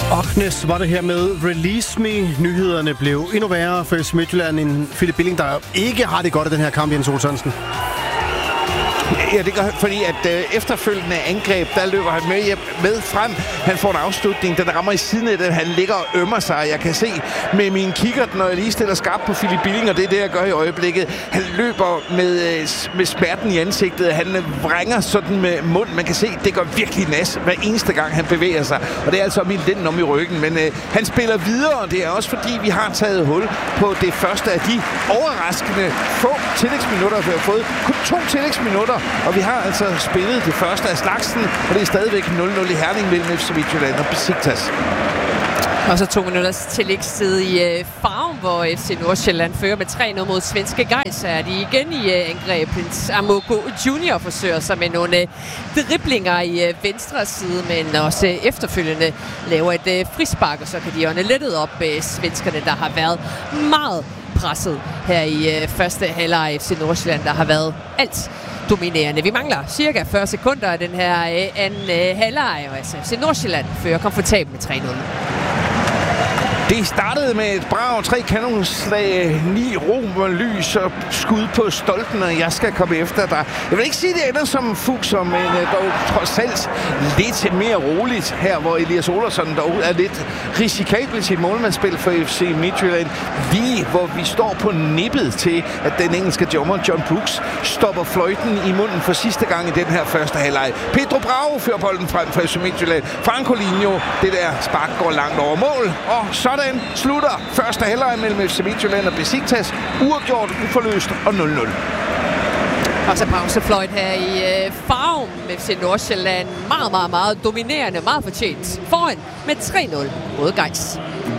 Oknes var det her med Release Me. Nyhederne blev endnu værre for FC Midtjylland end Philip Billing, der ikke har det godt af den her kamp, Jens Ole Sørensen. Ja, det gør han, fordi at efterfølgende angreb, der løber han med frem. Han får en afslutning, den rammer i siden af det. Han ligger og ømmer sig. Jeg kan se med min kikkert, når jeg lige stiller skarpt på Philip Billing, og det er det, jeg gør i øjeblikket. Han løber med smerten i ansigtet. Han vrænger sådan med munden. Man kan se, det gør virkelig nas hver eneste gang, han bevæger sig. Og det er altså min den om i ryggen. Men han spiller videre, og det er også fordi, vi har taget hul på det første af de overraskende få tillægsminutter, vi har fået. Kun 2 tillægsminutter. Og vi har altså spillet det første af slagsen, og det er stadigvæk 0-0 i Herning mellem FC Midtjylland og Besiktas. Og så 2 minutters tillægstid i Farum, hvor FC Nordsjælland fører med 3-0 mod svenske Gais. Er de igen i angreb. Prins Amogo Junior forsøger sig med nogle driblinger i venstre side, men også efterfølgende laver et frispark, og så kan de ånde lettet op svenskerne, der har været meget presset her i første halvleg. FC Nordsjælland, der har været alt dominerende. Vi mangler cirka 40 sekunder af den her anden halvleg, og FC Nordsjælland fører komfortabelt med 3-0. Det startede med et brag, 3 kanonslag, 9 romerlys og skud på stolpen, og jeg skal komme efter dig. Jeg vil ikke sige, det ender som Fuchser, men dog trods alt lidt mere roligt her, hvor Elias Olsson dog er lidt risikabel i sit målmandsspil for FC Midtjylland. Hvor vi står på nippet til, at den engelske dommer John Brooks stopper fløjten i munden for sidste gang i den her første halvleg. Pedro Bravo fører bolden frem for FC Midtjylland. Francolinho, det der spark går langt over mål, og sådan slutter første halvleg mellem FC Midtjylland og Besiktas. Uafgjort, uforløst og 0-0. Og så pausefløjt her i Farum. FC Nordsjælland meget dominerende, meget fortjent. Foran med 3-0 mod Gais.